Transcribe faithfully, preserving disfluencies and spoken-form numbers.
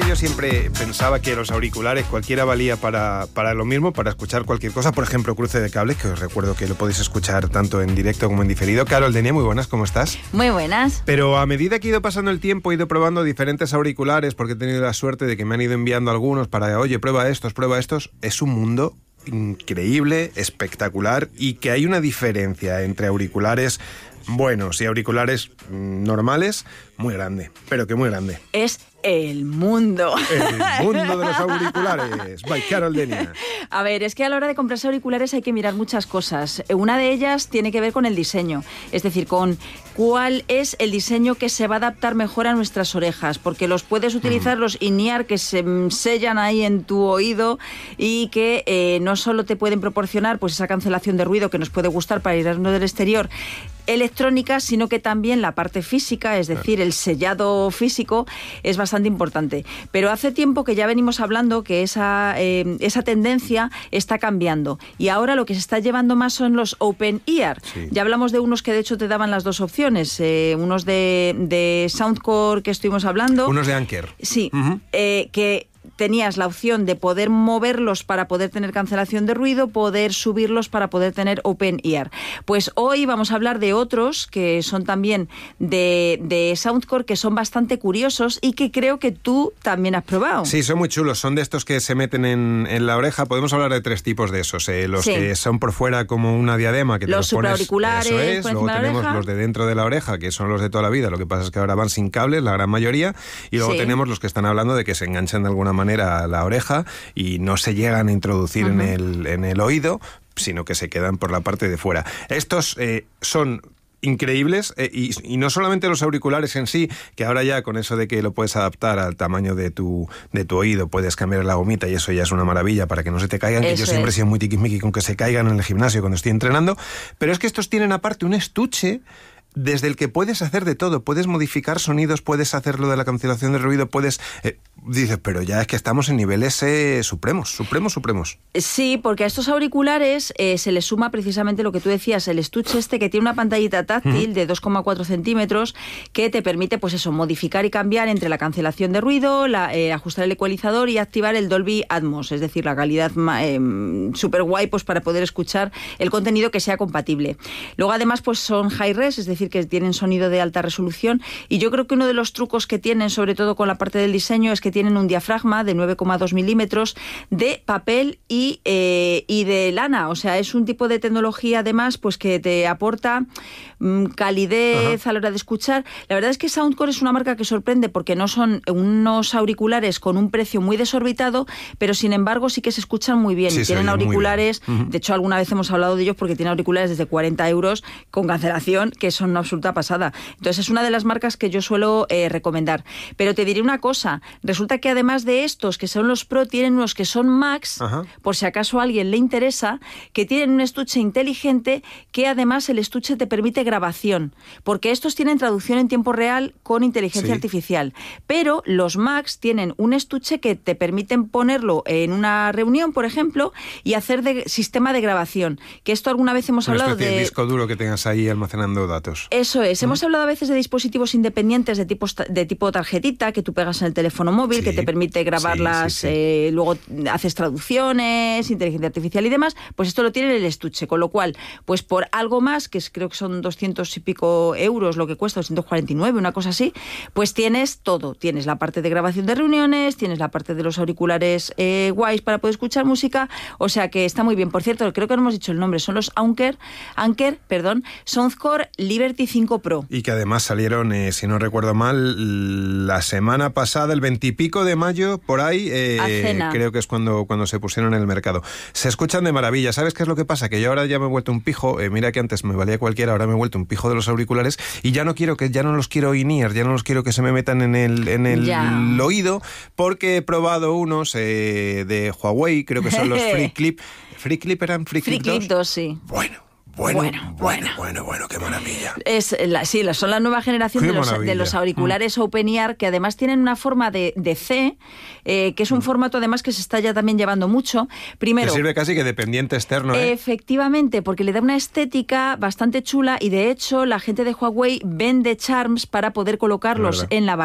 yo siempre pensaba que los auriculares cualquiera valía para, para lo mismo, para escuchar cualquier cosa, por ejemplo, cruce de cables, que os recuerdo que lo podéis escuchar tanto en directo como en diferido. Carol Denia, muy buenas, ¿cómo estás? Muy buenas. Pero a medida que he ido pasando el tiempo, he ido probando diferentes auriculares, porque he tenido la suerte de que me han ido enviando algunos para, oye, prueba estos, prueba estos. Es un mundo increíble, espectacular, y que hay una diferencia entre auriculares buenos y auriculares normales muy grande, pero que muy grande. Es el mundo. El mundo de los auriculares. By Carol Denia. A ver, es que a la hora de comprarse auriculares hay que mirar muchas cosas. Una de ellas tiene que ver con el diseño, es decir, con cuál es el diseño que se va a adaptar mejor a nuestras orejas, porque los puedes utilizar, mm. los in-ear, que se sellan ahí en tu oído y que eh, no solo te pueden proporcionar pues esa cancelación de ruido que nos puede gustar para irnos del exterior, electrónica, sino que también la parte física, es decir, el sellado físico es bastante importante. Pero hace tiempo que ya venimos hablando que esa, eh, esa tendencia está cambiando, y ahora lo que se está llevando más son los open ear. Sí. Ya hablamos de unos que de hecho te daban las dos opciones, eh, unos de, de Soundcore que estuvimos hablando. Unos de Anker. Sí, uh-huh. eh, que tenías la opción de poder moverlos para poder tener cancelación de ruido, poder subirlos para poder tener open ear. Pues hoy vamos a hablar de otros que son también de, de Soundcore, que son bastante curiosos y que creo que tú también has probado. Sí, son muy chulos. Son de estos que se meten en, en la oreja. Podemos hablar de tres tipos de esos. Eh, los sí. que son por fuera como una diadema, que te los, los pones... supraauriculares, eso es. Luego tenemos la los de dentro de la oreja, que son los de toda la vida. Lo que pasa es que ahora van sin cables, la gran mayoría. Y luego sí. tenemos los que están hablando de que se enganchan de alguna manera a la oreja y no se llegan a introducir uh-huh. en el, en el oído, sino que se quedan por la parte de fuera. Estos eh, son increíbles, eh, y, y no solamente los auriculares en sí, que ahora ya con eso de que lo puedes adaptar al tamaño de tu, de tu oído, puedes cambiar la gomita y eso ya es una maravilla para que no se te caigan, eso que yo siempre es. he sido muy tiquismiqui con que se caigan en el gimnasio cuando estoy entrenando, pero es que estos tienen aparte un estuche desde el que puedes hacer de todo, puedes modificar sonidos, puedes hacer lo de la cancelación de ruido, puedes... Eh, dices, pero ya es que estamos en niveles eh, supremos, supremos, supremos. Sí, porque a estos auriculares eh, se les suma precisamente lo que tú decías, el estuche este que tiene una pantallita táctil uh-huh. de dos coma cuatro centímetros que te permite, pues eso, modificar y cambiar entre la cancelación de ruido, la, eh, ajustar el ecualizador y activar el Dolby Atmos, es decir, la calidad eh, súper guay pues, para poder escuchar el contenido que sea compatible. Luego, además, pues son high-res, es decir, que tienen sonido de alta resolución, y yo creo que uno de los trucos que tienen, sobre todo con la parte del diseño, es que tienen un diafragma de nueve coma dos milímetros de papel y, eh, y de lana, o sea, es un tipo de tecnología además pues que te aporta mmm, calidez Ajá. a la hora de escuchar. La verdad es que Soundcore es una marca que sorprende porque no son unos auriculares con un precio muy desorbitado, pero sin embargo sí que se escuchan muy bien, sí, y tienen auriculares, uh-huh. de hecho alguna vez hemos hablado de ellos porque tienen auriculares desde cuarenta euros con cancelación, que son una absoluta pasada. Entonces es una de las marcas que yo suelo eh, recomendar. Pero te diré una cosa, resulta que además de estos que son los Pro, tienen unos que son Max, Ajá. por si acaso a alguien le interesa, que tienen un estuche inteligente que además el estuche te permite grabación, porque estos tienen traducción en tiempo real con inteligencia sí. artificial, pero los Max tienen un estuche que te permiten ponerlo en una reunión, por ejemplo, y hacer de sistema de grabación, que esto alguna vez hemos una hablado de... de disco duro que tengas ahí almacenando datos. Eso es, ¿Mm? hemos hablado a veces de dispositivos independientes de tipo, de tipo tarjetita que tú pegas en el teléfono móvil, sí. que te permite grabarlas, sí, sí, sí. Eh, luego haces traducciones, inteligencia artificial y demás, pues esto lo tiene en el estuche, con lo cual, pues por algo más, que es, creo que son doscientos y pico euros lo que cuesta, doscientos cuarenta y nueve, una cosa así, pues tienes todo, tienes la parte de grabación de reuniones, tienes la parte de los auriculares eh, guays para poder escuchar música, o sea que está muy bien. Por cierto, creo que no hemos dicho el nombre, son los Anker, Anker, perdón, Soundcore Liberty cinco Pro. Y que además salieron, eh, si no recuerdo mal, la semana pasada, el veintipico de mayo, por ahí, eh, creo que es cuando, cuando se pusieron en el mercado. Se escuchan de maravilla. ¿Sabes qué es lo que pasa? Que yo ahora ya me he vuelto un pijo, eh, mira que antes me valía cualquiera, ahora me he vuelto un pijo de los auriculares y ya no quiero que, ya no los quiero in-ear, ya no los quiero que se me metan en el, en el oído, porque he probado unos eh, de Huawei, creo que son los Free Clip. ¿Free Clip eran Free Clip Free Clip dos, sí. Bueno. Bueno, bueno, bueno, bueno, bueno, qué maravilla. Es la, sí, son la nueva generación de los, de los auriculares mm. open ear, que además tienen una forma de, de C, eh, que es un mm. formato además que se está ya también llevando mucho. Primero, que sirve casi que de pendiente externo, ¿eh? Efectivamente, porque le da una estética bastante chula y de hecho la gente de Huawei vende charms para poder colocarlos en la barra.